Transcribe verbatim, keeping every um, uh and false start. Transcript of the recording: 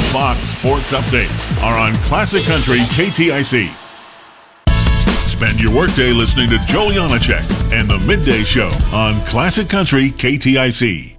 Fox Sports updates are on Classic Country K T I C. Spend your workday listening to Joel Janacek and the Midday Show on Classic Country K T I C.